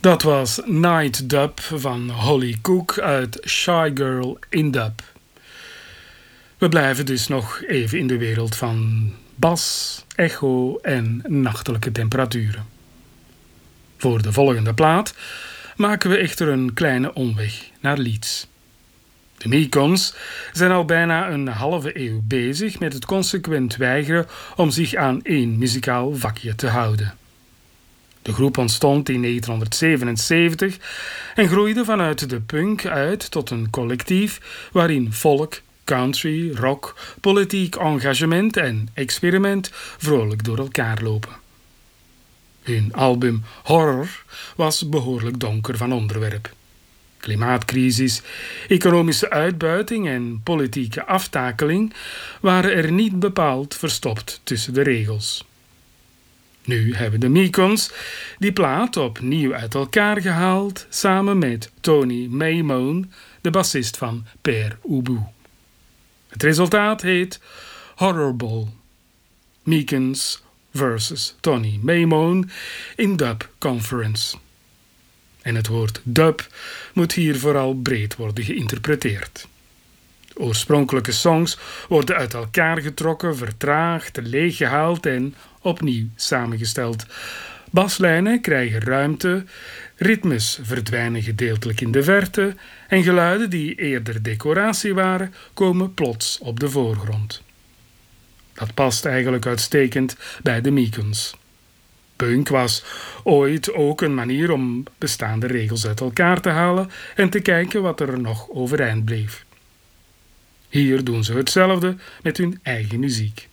Dat was Night Dub van Holly Cook uit Shy Girl in Dub. We blijven dus nog even in de wereld van bas, echo en nachtelijke temperaturen. Voor de volgende plaat maken we echter een kleine omweg naar Leeds. De Mekons zijn al bijna een halve eeuw bezig met het consequent weigeren om zich aan één muzikaal vakje te houden. De groep ontstond in 1977 en groeide vanuit de punk uit tot een collectief waarin folk, country, rock, politiek engagement en experiment vrolijk door elkaar lopen. Hun album Horror was behoorlijk donker van onderwerp. Klimaatcrisis, economische uitbuiting en politieke aftakeling waren er niet bepaald verstopt tussen de regels. Nu hebben de Mekons die plaat opnieuw uit elkaar gehaald samen met Tony Maimone, de bassist van Pere Ubu. Het resultaat heet Horrible. Mekons versus Tony Maimone in Dub Conference. En het woord dub moet hier vooral breed worden geïnterpreteerd. De oorspronkelijke songs worden uit elkaar getrokken, vertraagd, leeggehaald en opnieuw samengesteld. Baslijnen krijgen ruimte, ritmes verdwijnen gedeeltelijk in de verte en geluiden die eerder decoratie waren, komen plots op de voorgrond. Dat past eigenlijk uitstekend bij de Mekons. Punk was ooit ook een manier om bestaande regels uit elkaar te halen en te kijken wat er nog overeind bleef. Hier doen ze hetzelfde met hun eigen muziek.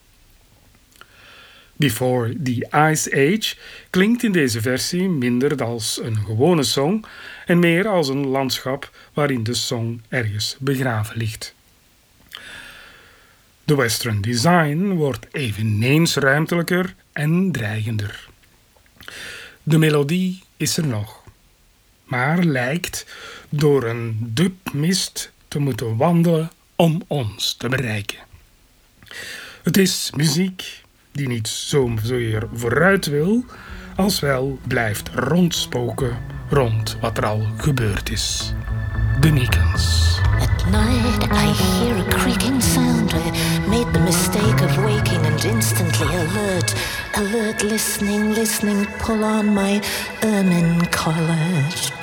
Before the Ice Age klinkt in deze versie minder als een gewone song en meer als een landschap waarin de song ergens begraven ligt. De Western Design wordt eveneens ruimtelijker en dreigender. De melodie is er nog, maar lijkt door een dubmist te moeten wandelen om ons te bereiken. Het is muziek die niet zozeer vooruit wil, als wel blijft rondspoken rond wat er al gebeurd is. De Mekons. At night I hear a creaking sound. I made the mistake of waking and instantly alert, listening, pull on my ermine collar.